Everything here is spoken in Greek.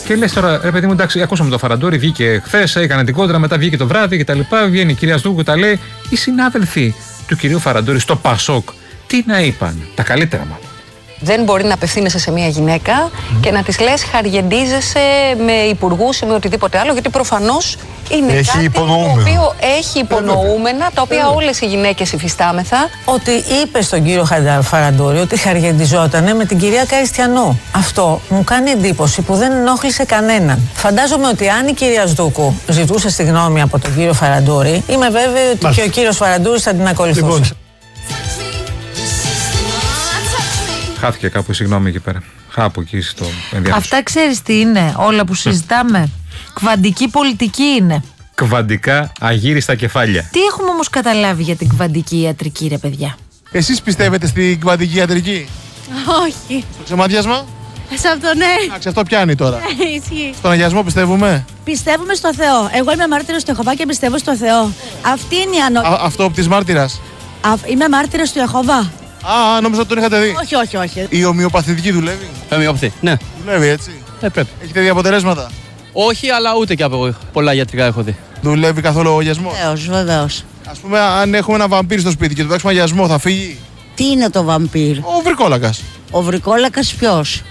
Και λες τώρα, ρε παιδί μου, εντάξει, ακούσαμε το Φαραντούρη, βγήκε χθες, έκανε την κόντρα, μετά βγήκε το βράδυ και τα λοιπά. Βγαίνει η κυρία Σδούκου και τα λέει. Οι συνάδελφοι του κυρίου Φαραντούρη στο Πασόκ, τι να είπαν, τα καλύτερα μάλλον. Δεν μπορεί να απευθύνεσαι σε μια γυναίκα και να της λες χαριεντίζεσαι με υπουργούς ή με οτιδήποτε άλλο, γιατί προφανώς είναι κάτι το οποίο έχει υπονοούμενα, τα οποία όλες οι γυναίκες υφιστάμεθα. Ότι είπε στον κύριο Φαραντούρη ότι χαριεντιζότανε με την κυρία Καριστιανού. Αυτό μου κάνει εντύπωση που δεν ενόχλησε κανέναν. Φαντάζομαι ότι αν η κυρία Σδούκου ζητούσε συγγνώμη από τον κύριο Φαραντούρη, είμαι βέβαιη ότι και ο κύριος Φαραντούρης θα την ακολουθούσε. Χάθηκε κάπου η συγγνώμη εκεί πέρα. Χάπου εκεί στο ενδιαφέρον. Αυτά ξέρεις τι είναι, όλα που συζητάμε. Κβαντική πολιτική είναι. Κβαντικά αγύριστα κεφάλια. Τι έχουμε όμως καταλάβει για την κβαντική ιατρική, ρε παιδιά? Εσείς πιστεύετε στην κβαντική ιατρική? Όχι. Στο ξεματιασμό? Σε αυτό ναι. Εντάξει, αυτό πιάνει τώρα. Ισχύει. Στον αγιασμό πιστεύουμε? Πιστεύουμε στο Θεό. Εγώ είμαι μάρτυρας του Ιεχωβά και πιστεύω στο Θεό. Αυτή είναι η ανώτερη. Αυτό από της μάρτυρας? Είμαι μάρτυρας του Ιεχωβά. Νόμιζα ότι τον είχατε δει. Όχι. Η ομοιοπαθητική δουλεύει? Ομοιοπαθή, ναι. Δουλεύει έτσι. Πρέπει. Έχετε δει αποτελέσματα? Όχι, αλλά ούτε και από πολλά ιατρικά έχω δει. Δουλεύει καθόλου ο αγιασμός? Βεβαίως. Ας πούμε, αν έχουμε ένα βαμπύρ στο σπίτι και του παίξουμε αγιασμό, θα φύγει? Τι είναι το βαμπύρ? Ο βρικόλακας. Ο βρικόλακας ποιος?